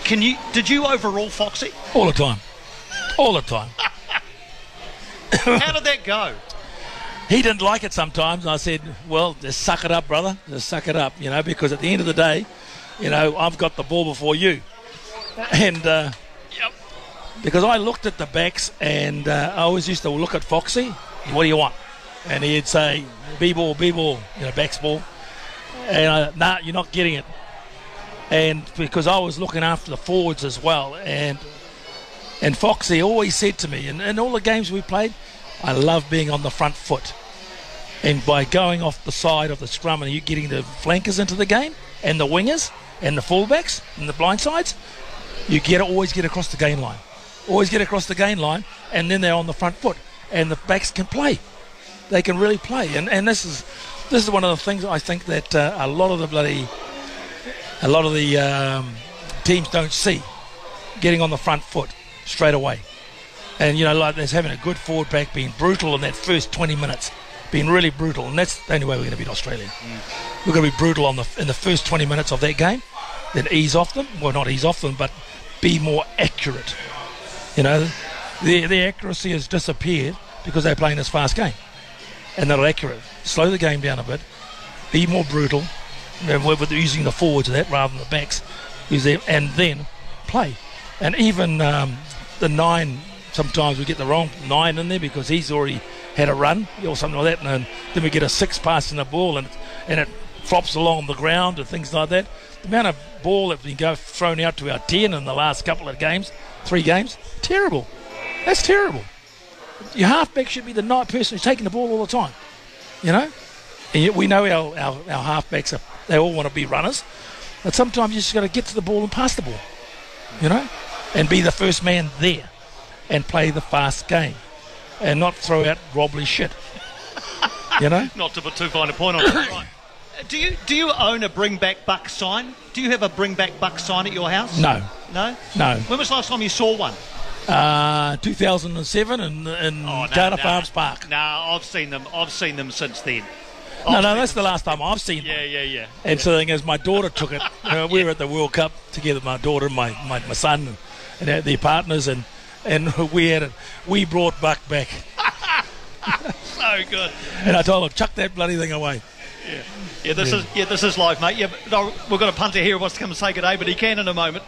Did you overrule Foxy? All the time. All the time. How did that go? He didn't like it sometimes. I said, well, just suck it up, brother. Just suck it up, because at the end of the day, I've got the ball before you. And because I looked at the backs and I always used to look at Foxy. What do you want? And he'd say, B-ball, backs ball. And nah, you're not getting it. And because I was looking after the forwards as well. And Foxy always said to me, in all the games we played, I love being on the front foot. And by going off the side of the scrum and you getting the flankers into the game and the wingers and the fullbacks and the blind sides, you always get across the gain line. Always get across the gain line, and then they're on the front foot. And the backs can play. They can really play. And this is one of the things I think that a lot of the teams don't see, getting on the front foot straight away. And, like there's having a good forward pack, being brutal in that first 20 minutes, being really brutal. And that's the only way we're going to beat Australia. We're going to be brutal in the first 20 minutes of that game, then ease off them. Well, not ease off them, but be more accurate. The accuracy has disappeared because they're playing this fast game. And they're accurate. Slow the game down a bit. Be more brutal. With using the forwards of that rather than the backs. And then play. And even the 9... Sometimes we get the wrong 9 in there because he's already had a run or something like that, and then we get a 6 passing the ball and it flops along the ground and things like that. The amount of ball that we go thrown out to our 10 in the last couple of games, 3 games, terrible. That's terrible. Your halfback should be the person who's taking the ball all the time, And yet we know our halfbacks they all want to be runners, but sometimes you just got to get to the ball and pass the ball, and be the first man there. And play the fast game, and not throw out wobbly shit. Not to put too fine a point on it. Right. Do you own a Bring Back Buck sign? Do you have a Bring Back Buck sign at your house? No. No. When was the last time you saw one? 2007 in Data Farms Park. No, I've seen them since then. No, that's the last time I've seen them. Yeah. And so the thing is, my daughter took it. We were at the World Cup together, my daughter and my son and their partners, and we brought Buck back. So good. And I told him, chuck that bloody thing away. This is life, mate. Yeah, but no, we've got a punter here who wants to come and say good day, but he can in a moment.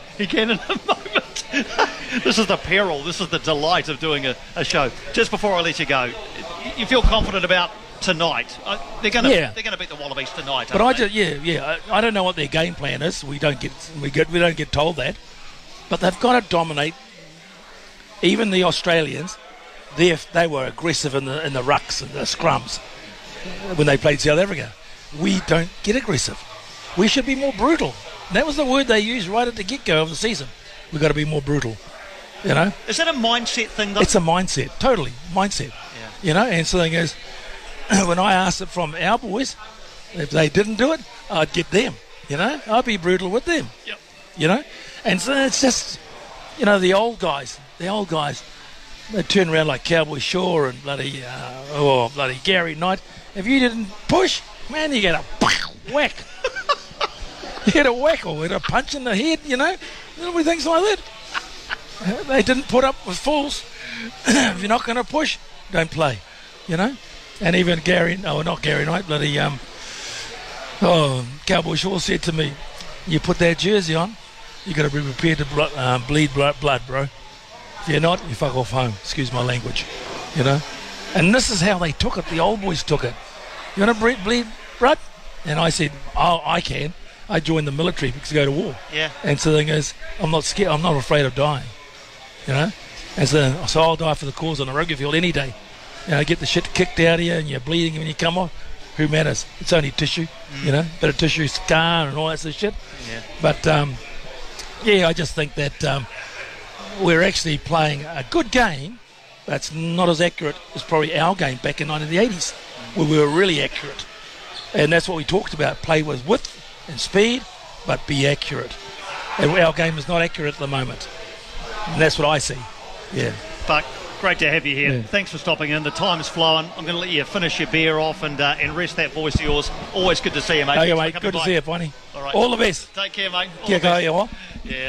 This is the peril. This is the delight of doing a show. Just before I let you go, you feel confident about tonight? They're going to beat the Wallabies tonight. But I don't know what their game plan is. We don't get told that. But they've got to dominate. Even the Australians, they were aggressive in the rucks and the scrums when they played South Africa. We don't get aggressive. We should be more brutal. That was the word they used right at the get-go of the season. We've got to be more brutal. Is that a mindset thing, though? It's a mindset, totally mindset. Yeah. And so the thing is, when I asked it from our boys, if they didn't do it, I'd get them. I'd be brutal with them. Yep. And so it's just, the old guys, they turn around like Cowboy Shaw and bloody Gary Knight. If you didn't push, man, you get a whack. You get a whack or a punch in the head, little things like that. They didn't put up with fools. If you're not going to push, don't play, And even not Gary Knight, bloody Cowboy Shaw said to me, you put that jersey on, you got to be prepared to bleed blood, bro. If you're not, you fuck off home. Excuse my language, And this is how they took it. The old boys took it. You want to bleed blood? And I said, oh, I can. I joined the military because to go to war. Yeah. And so the thing is, I'm not scared. I'm not afraid of dying, And so I'll die for the cause on the rugby field any day. Get the shit kicked out of you and you're bleeding when you come off. Who matters? It's only tissue, bit of tissue, scar and all that sort of shit. Yeah. But I just think that we're actually playing a good game that's not as accurate as probably our game back in the 80s, where we were really accurate. And that's what we talked about. Play with width and speed, but be accurate. And our game is not accurate at the moment. And that's what I see. Yeah. But great to have you here. Yeah. Thanks for stopping in. The time is flowing. I'm going to let you finish your beer off and rest that voice of yours. Always good to see you, mate. Okay, mate. Good to see you, Bonnie. All right. All the best. Take care, mate. Kia kaha. Yeah.